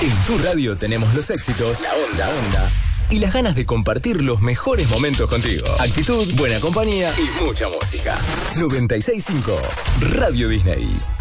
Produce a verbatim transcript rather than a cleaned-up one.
En tu radio tenemos los éxitos, la onda, onda y las ganas de compartir los mejores momentos contigo. Actitud, buena compañía y mucha música. noventa y seis punto cinco Radio Disney.